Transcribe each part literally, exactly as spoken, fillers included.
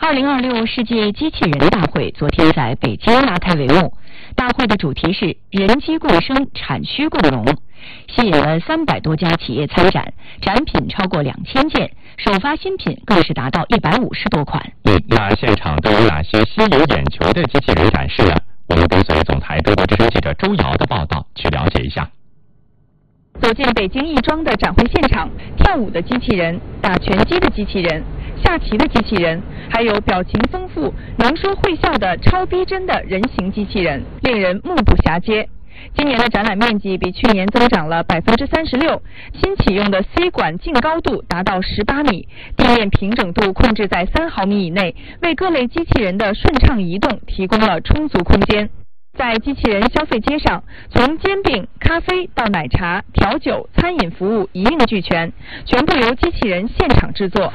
二零二六世界机器人大会昨天在北京拉开帷幕。大会的主题是人机共生，产需共融，吸引了三百多家企业参展，展品超过两千件，首发新品更是达到一百五十多款。 嗯，那现场都有哪些吸引眼球的机器人展示呢？我们跟随总台德国之声记者周瑶的报道去了解一下。 走进北京亦庄的展会现场，跳舞的机器人、打拳击的机器人、下棋的机器人，还有表情丰富、能说会笑的超逼真的人形机器人，令人目不暇接。今年的展览面积比去年增长了百分之三十六，新启用的 C 管净高度达到十八米，地面平整度控制在三毫米以内，为各类机器人的顺畅移动提供了充足空间。在机器人消费街上，从煎饼、咖啡到奶茶、调酒、餐饮服务一应俱全，全部由机器人现场制作。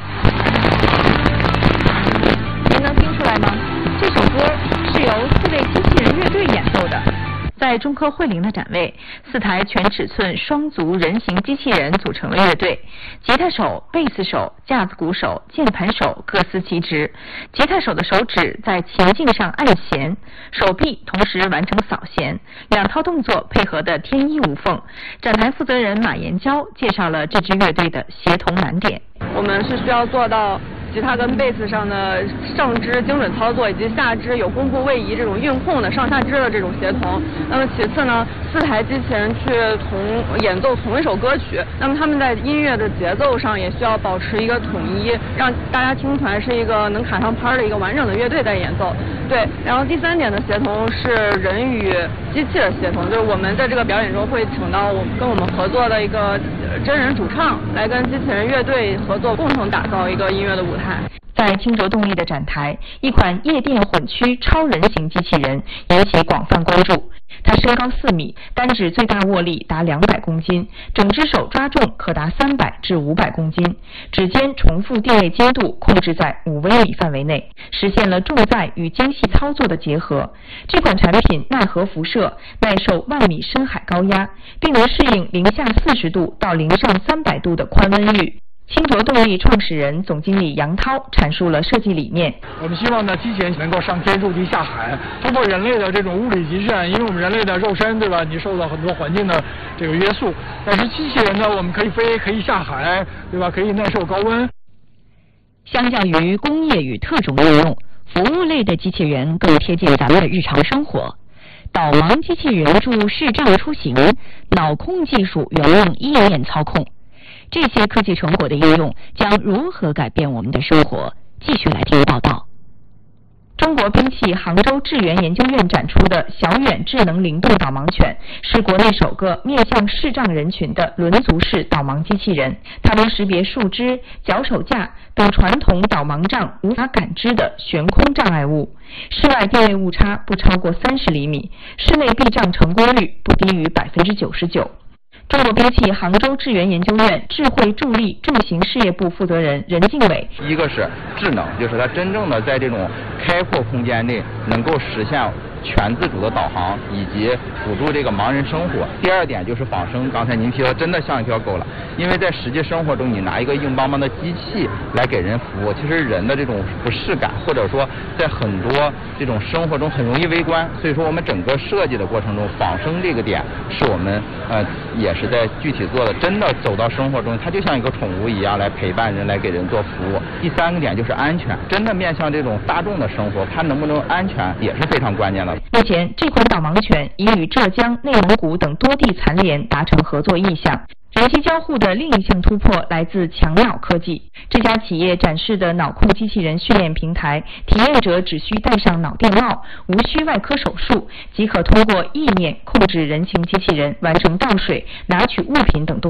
您能听出来吗？这首歌是由四位机器人乐队演奏的。在中科汇灵的展位，四台全尺寸双足人形机器人组成了乐队，吉他手、贝斯手、架子鼓手、键盘手各司其职。吉他手的手指在琴颈上按弦，手臂同时完成扫弦，两套动作配合得天衣无缝。展台负责人马延娇介绍了这支乐队的协同难点。 我们是需要做到吉他跟贝斯上的上肢精准操作，以及下肢有弓步位移这种运控的上下肢的这种协同。那么其次呢，四台机器人去同演奏同一首歌曲，那么他们在音乐的节奏上也需要保持一个统一，让大家听出来是一个能卡上拍的一个完整的乐队在演奏。对，然后第三点的协同是人与机器的协同，就是我们在这个表演中会请到我跟我们合作的一个真人主唱来跟机器人乐队合作，共同打造一个音乐的舞台。 在清浊动力的展台，一款夜店混区超人形机器人引起广泛关注。它身高四米，单指最大握力达两百公斤，整只手抓重可达三百至五百公斤，指尖重复定位精度控制在五微米范围内，实现了重载与精细操作的结合。这款产品耐核辐射，耐受万米深海高压，并能适应零下四十度到零上三百度的宽温域。清浊动力创始人、总经理杨涛阐述了设计理念。 我们希望呢，机器人能够上天入地下海，通过人类的这种物理极限，因为我们人类的肉身，对吧？你受到很多环境的这个约束，但是机器人呢，我们可以飞，可以下海，对吧？可以耐受高温。 相较于工业与特种应用，服务类的机器人更贴近咱们的日常生活。导盲机器人助视障出行，脑控技术原用意念操控。这些科技成果的应用将如何改变我们的生活？继续来听报道。 中国兵器杭州智源研究院展出的小远智能灵动导盲犬是国内首个面向视障人群的轮足式导盲机器人，它能识别树枝、脚手架等传统导盲杖无法感知的悬空障碍物，室外定位误差不超过三十厘米，室内避障成功率不低于百分之九十九。中国兵器杭州智源研究院智慧助力助行事业部负责人任敬伟， 一个是智能，就是它真正的在这种开阔空间内能够实现全自主的导航以及辅助这个盲人生活。第二点就是仿生，刚才您提到真的像一条狗了，因为在实际生活中你拿一个硬邦邦的机器来给人服务，其实人的这种不适感或者说在很多这种生活中很容易围观，所以说我们整个设计的过程中仿生这个点是我们呃也是在具体做的，真的走到生活中它就像一个宠物一样来陪伴人，来给人做服务。第三个点就是安全，真的面向这种大众的生活，它能不能安全也是非常关键的。 目前，这款导盲犬已与浙江、内蒙古等多地残联达成合作意向。人机交互的另一项突破来自强脑科技。这家企业展示的脑控机器人训练平台，体验者只需戴上脑电帽，无需外科手术，即可通过意念控制人形机器人完成倒水、拿取物品等动作。